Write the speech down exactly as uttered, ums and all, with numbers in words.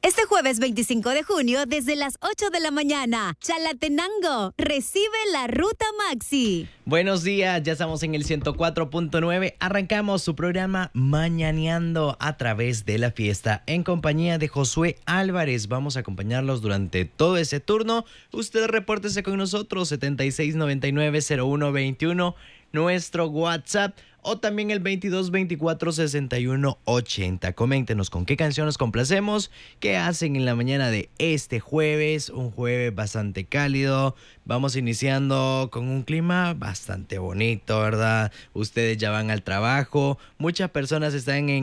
Este jueves veinticinco de junio, desde las ocho de la mañana, Chalatenango recibe la Ruta Maxi. Buenos días, ya estamos en el ciento cuatro punto nueve. Arrancamos su programa Mañaneando a través de la fiesta en compañía de Josué Álvarez. Vamos a acompañarlos durante todo ese turno. Usted repórtese con nosotros, setenta y seis noventa y nueve cero uno veintiuno, nuestro WhatsApp, o también el veintidós veinticuatro sesenta y uno ochenta. Coméntenos con qué canción nos complacemos, qué hacen en la mañana de este jueves, un jueves bastante cálido. Vamos iniciando con un clima bastante bonito, ¿verdad? Ustedes ya van al trabajo, muchas personas están en